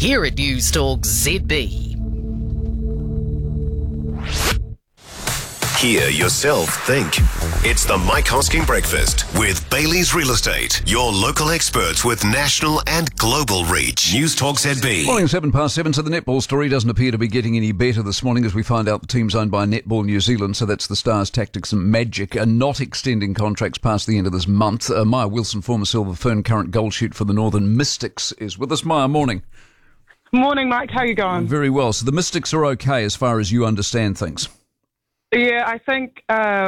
here at News Talk ZB. Hear yourself think. It's the Mike Hosking Breakfast with Bailey's Real Estate, your local experts with national and global reach. News Talk ZB. Morning, 7:07. So the netball story doesn't appear to be getting any better this morning as we find out the team's owned by Netball New Zealand. So that's the Stars, Tactics and Magic are not extending contracts past the end of this month. Maya Wilson, former Silver Fern, current goal shoot for the Northern Mystics, is with us. Maya, morning. Morning, Mike. How are you going? Very well. So the Mystics are okay as far as you understand things? Yeah, I think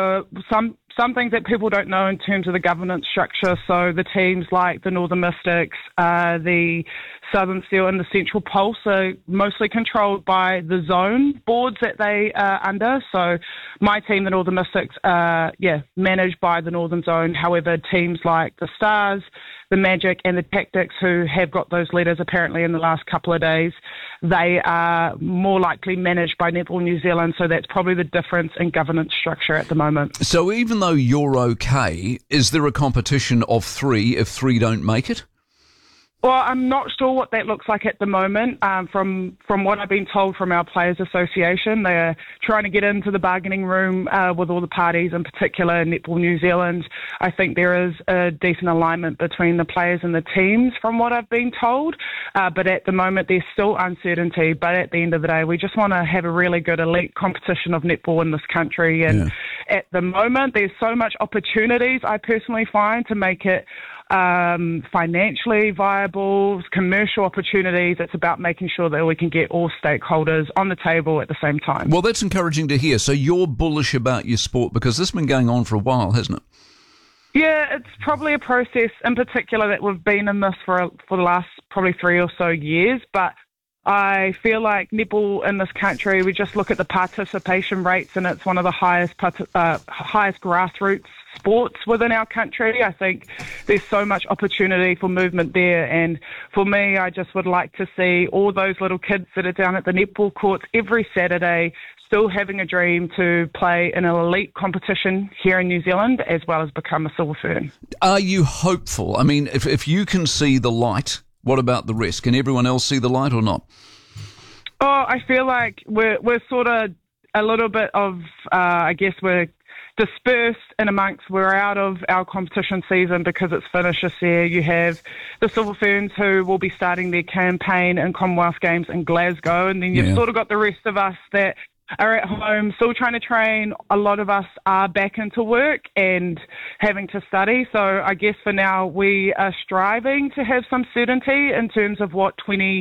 some things that people don't know in terms of the governance structure. So the teams like the Northern Mystics, the Southern Steel and the Central Pulse are mostly controlled by the zone boards that they are under. So my team, the Northern Mystics, managed by the Northern Zone. However, teams like the Stars, the Magic and the Tactics, who have got those letters apparently in the last couple of days, they are more likely managed by Netball New Zealand. So that's probably the difference in governance structure at the moment. So even though you're okay, is there a competition of three if three don't make it? Well, I'm not sure what that looks like at the moment. From what I've been told from our Players Association, they're trying to get into the bargaining room with all the parties, in particular Netball New Zealand. I think there is a decent alignment between the players and the teams, from what I've been told. But at the moment, there's still uncertainty. But at the end of the day, we just want to have a really good elite competition of netball in this country. And at the moment, there's so much opportunities, I personally find, to make it financially viable, commercial opportunities. It's about making sure that we can get all stakeholders on the table at the same time. Well, that's encouraging to hear. So you're bullish about your sport because this has been going on for a while, hasn't it? Yeah, it's probably a process in particular that we've been in this for the last probably 3 or so years, but I feel like netball in this country, we just look at the participation rates and it's one of the highest grassroots sports within our country. I think there's so much opportunity for movement there, and for me, I just would like to see all those little kids that are down at the netball courts every Saturday still having a dream to play in an elite competition here in New Zealand as well as become a Silver Fern. Are you hopeful? I mean, if you can see the light, what about the rest? Can everyone else see the light or not? Oh, I feel like we're sort of a little bit of, I guess we're dispersed in amongst, we're out of our competition season because it's finished this year. You have the Silver Ferns who will be starting their campaign in Commonwealth Games in Glasgow, and then you've sort of got the rest of us that are at home still trying to train. A lot of us are back into work and having to study. So I guess for now we are striving to have some certainty in terms of what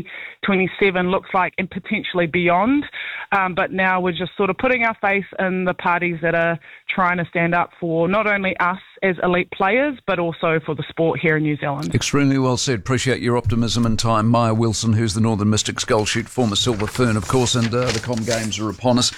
2027 looks like and potentially beyond. But now we're just sort of putting our face in the parties that are trying to stand up for not only us as elite players, but also for the sport here in New Zealand. Extremely well said. Appreciate your optimism and time. Maya Wilson, who's the Northern Mystics goal shoot, former Silver Fern, of course, and the Com Games are upon us.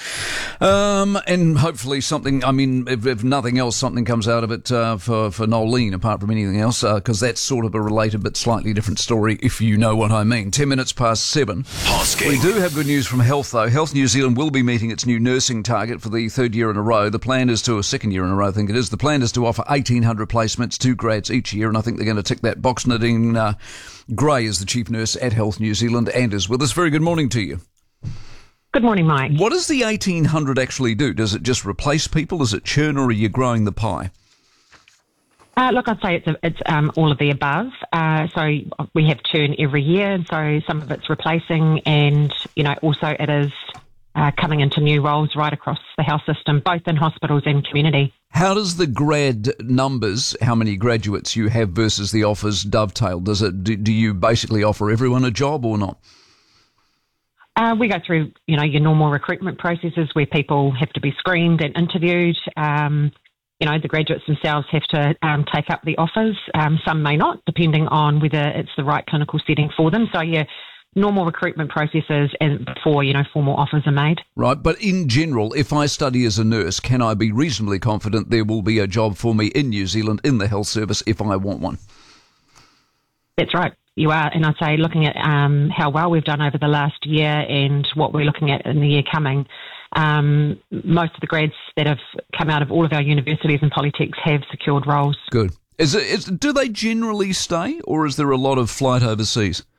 And hopefully something, I mean, if nothing else, something comes out of it for Nolene, apart from anything else, because that's sort of a related but slightly different story, if you know what I mean. 10 minutes past 7. Hosking. We do have good news from Health, though. Health New Zealand will be meeting its new nursing target for the third year in a row. The plan is to, a second year in a row, I think it is. The plan is to offer 1,800 placements to grads each year, and I think they're going to tick that box. Nadine Gray is the chief nurse at Health New Zealand and is with us. Very good morning to you. Good morning, Mike. What does the 1,800 actually do? Does it just replace people? Does it churn, or are you growing the pie? Look, I'd say it's all of the above. So we have churn every year, and so some of it's replacing, and also it is coming into new roles right across the health system, both in hospitals and community. How does the grad numbers, how many graduates you have versus the offers, dovetail? Do you basically offer everyone a job or not? We go through, your normal recruitment processes where people have to be screened and interviewed. The graduates themselves have to take up the offers. Some may not, depending on whether it's the right clinical setting for them. So, normal recruitment processes and before, formal offers are made. Right, but in general, if I study as a nurse, can I be reasonably confident there will be a job for me in New Zealand in the health service if I want one? That's right. You are, and I'd say looking at how well we've done over the last year and what we're looking at in the year coming, most of the grads that have come out of all of our universities and polytechs have secured roles. Good. Do they generally stay, or is there a lot of flight overseas?